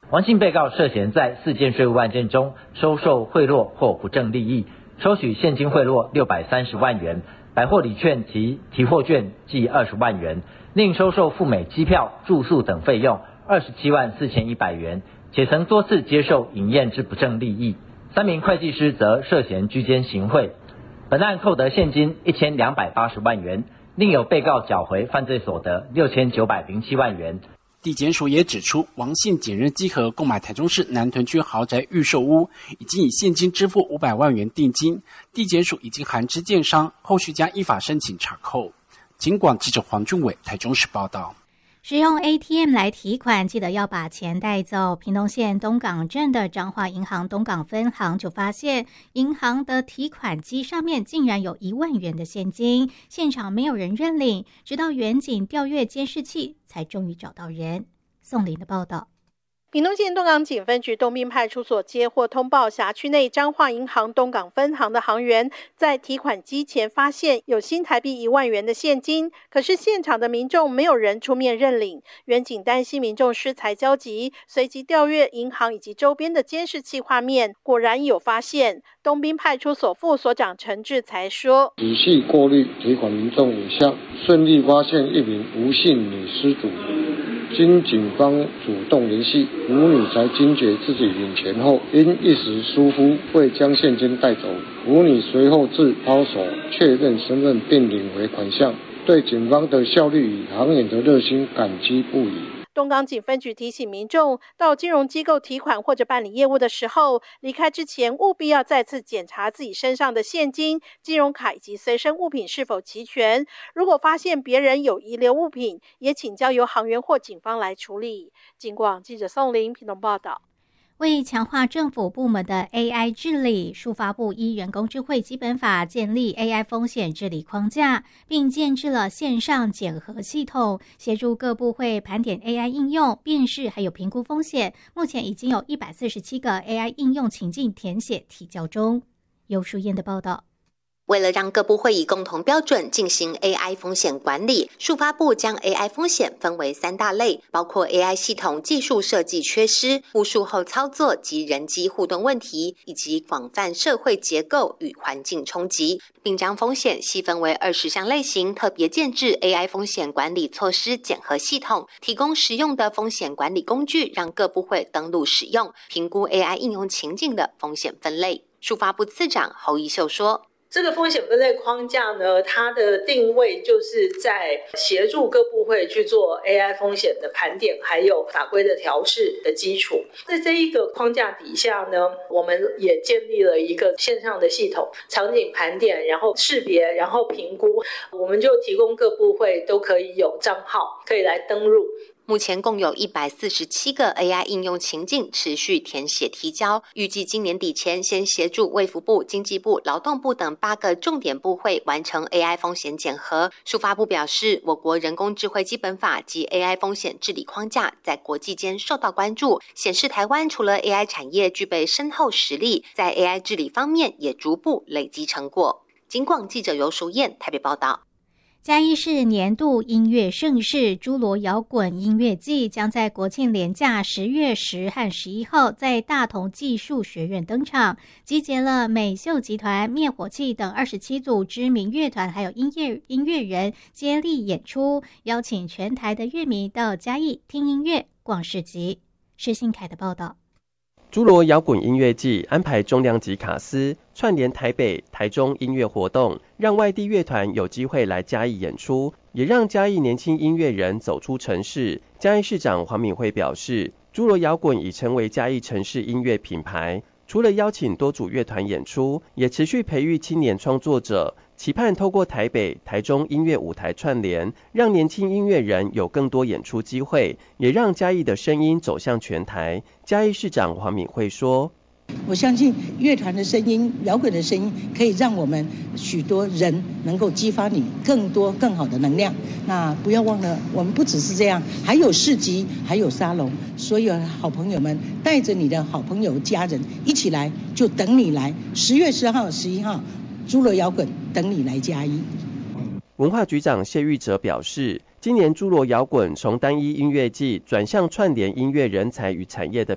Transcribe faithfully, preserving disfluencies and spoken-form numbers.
王姓被告涉嫌在四件税务案件中收受贿赂或不正利益，收取现金贿赂六百三十万元，百货礼券及提货券计二十万元，另收受赴美机票、住宿等费用二十七万四千一百元，且曾多次接受饮宴之不正利益。三名会计师则涉嫌居间行贿。本案扣得现金一千两百八十万元，另有被告缴回犯罪所得六千九百零七万元。 地检署也指出，王姓检任稽核购买台中市南屯区豪宅预售屋，已经以现金支付五百万元定金。地检署已经函知建商，后续将依法申请查扣。警广记者黄俊伟台中市报道。 使用 A T M 来提款，记得要把钱带走。屏东县东港镇的彰化银行东港分行就发现，银行的提款机上面竟然有一万元的现金，现场没有人认领，直到远警调阅监视器，才终于找到人。宋林的报道。 屏东县东港警分局东滨派出所接获通报，辖区内彰化银行东港分行的行员在提款机前发现有新台币一万元的现金，可是现场的民众没有人出面认领。远警担心民众失财交集，随即调阅银行以及周边的监视器画面，果然有发现。东滨派出所副所长陈志才说： 仔细过滤提款民众影像，顺利发现一名吴姓女失主。经警方主动联系，吴女才惊觉自己领钱后，因一时疏忽未将现金带走。吴女随后至包所确认身份并领回款项，对警方的效率与行员的热心感激不已。 东港警分局提醒民众，到金融机构提款或者办理业务的时候，离开之前务必要再次检查自己身上的现金、金融卡以及随身物品是否齐全。如果发现别人有遗留物品，也请交由行员或警方来处理。警广记者宋玲屏东报道。 为强化政府部门的 A I 治理，数发部依人工智慧基本法建立 A I 风险治理框架，并建置了线上检核系统，协助各部会盘点 A I 应用、辨识还有评估风险。目前已经有一百四十七个 A I 应用情境填写提交中。尤淑燕的报道。 为了让各部会以共同标准进行 A I 风险管理，数发部将 A I 风险分为三大类，包括 A I 系统技术设计缺失、误术后操作及人机互动问题，以及广泛社会结构与环境冲击，并将风险细分为二十项类型，特别建置 A I 风险管理措施检核系统，提供实用的风险管理工具，让各部会登录使用，评估 A I 应用情境的风险分类。数发部次长侯宜秀说， 这个风险分类框架呢，它的定位就是在协助各部会去做 A I 风险的盘点，还有法规的调试的基础。在这一个框架底下呢，我们也建立了一个线上的系统，场景盘点，然后识别，然后评估，我们就提供各部会都可以有账号可以来登入。 目前共有一百四十七个 A I 应用情境持续填写提交，预计今年底前先协助卫福部、经济部、劳动部等八个重点部会完成 A I 风险检核。数发部表示，我国人工智慧基本法及 A I 风险治理框架在国际间受到关注，显示台湾除了 A I 产业具备深厚实力，在 A I 治理方面也逐步累积成果。警广记者尤淑燕台北报道。 嘉义市年度音乐盛事诸罗摇滚音乐季将在国庆连假十月十和十一号在大同技术学院登场，集结了美秀集团、灭火器等二十七组知名乐团还有音乐音乐人接力演出，邀请全台的乐迷到嘉义听音乐、逛市集。施信凯的报道。 诸罗摇滚音乐季安排重量级卡司，串联台北、台中音乐活动，让外地乐团有机会来嘉义演出，也让嘉义年轻音乐人走出城市。嘉义市长黄敏惠表示，诸罗摇滚已成为嘉义城市音乐品牌，除了邀请多组乐团演出，也持续培育青年创作者，期盼透过台北、台中音乐舞台串联，让年轻音乐人有更多演出机会，也让嘉义的声音走向全台。嘉义市长黄敏惠说， 我相信乐团的声音、摇滚的声音可以让我们许多人能够激发你更多更好的能量。那不要忘了，我们不只是这样，还有市集，还有沙龙。所有好朋友们，带着你的好朋友、家人一起来，就等你来。十月十号、十一号，诸罗摇滚等你来嘉义。 文化局长谢玉哲表示，今年诸罗摇滚从单一音乐季转向串联音乐人才与产业的